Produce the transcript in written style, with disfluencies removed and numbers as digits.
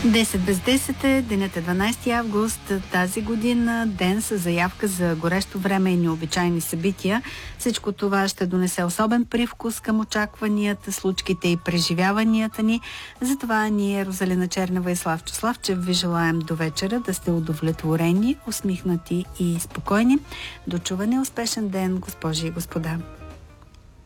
10 без 10 е, денят е 12 август тази година, ден с заявка за горещо време и необичайни събития. Всичко това ще донесе особен привкус към очакванията, случките и преживяванията ни. Затова ние, Розалина Чернева и Славчо Славчев, ви желаем до вечера да сте удовлетворени, усмихнати и спокойни. До чуване, успешен ден, госпожи и господа!